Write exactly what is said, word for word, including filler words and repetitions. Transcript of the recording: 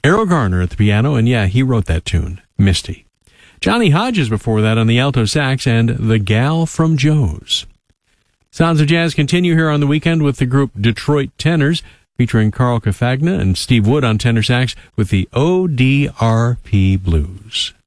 Harold Garner at the piano, and yeah, he wrote that tune, Misty. Johnny Hodges before that on the alto sax, and The Gal from Joe's. Sounds of Jazz continue here on the weekend with the group Detroit Tenors, featuring Carl Cafagna and Steve Wood on tenor sax with the O D R P Blues.